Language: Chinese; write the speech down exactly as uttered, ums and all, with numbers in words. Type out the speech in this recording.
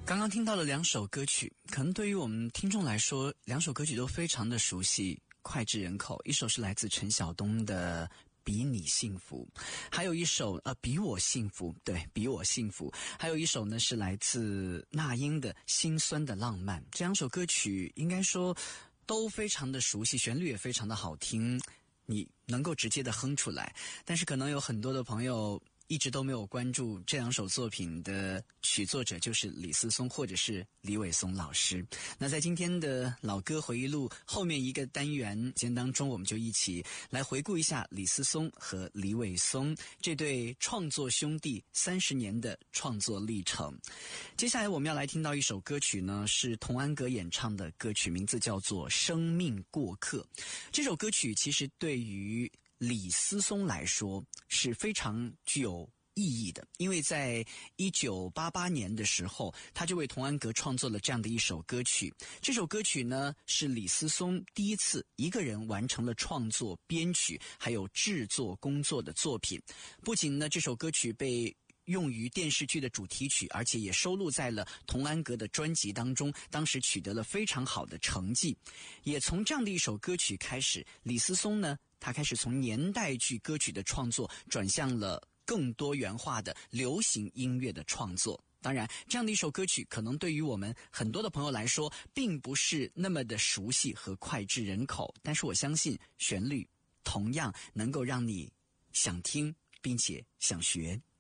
刚刚听到了两首歌曲，可能对于我们听众来说，两首歌曲都非常的熟悉，脍炙人口。一首是来自陈晓东的比你幸福，还有一首呃比我幸福，对，比我幸福，还有一首呢是来自那英的心酸的浪漫。这两首歌曲应该说都非常的熟悉，旋律也非常的好听，你能够直接的哼出来。但是可能有很多的朋友一直都没有关注这两首作品的曲作者，就是李思松或者是李伟松老师。那在今天的老歌回忆录后面一个单元间当中，我们就一起来回顾一下李思松和李伟松这对创作兄弟三十年的创作历程。接下来我们要来听到一首歌曲呢，是童安格演唱的歌曲，名字叫做《生命过客》。这首歌曲其实对于李思松来说是非常具有意义的，因为在一九八八年的时候，他就为童安格创作了这样的一首歌曲。这首歌曲呢，是李思松第一次一个人完成了创作、编曲还有制作工作的作品。不仅呢，这首歌曲被用于电视剧的主题曲，而且也收录在了童安格的专辑当中，当时取得了非常好的成绩。也从这样的一首歌曲开始，李思松呢，他开始从年代剧歌曲的创作转向了更多元化的流行音乐的创作。当然，这样的一首歌曲可能对于我们很多的朋友来说并不是那么的熟悉和脍炙人口，但是我相信旋律同样能够让你想听并且想学。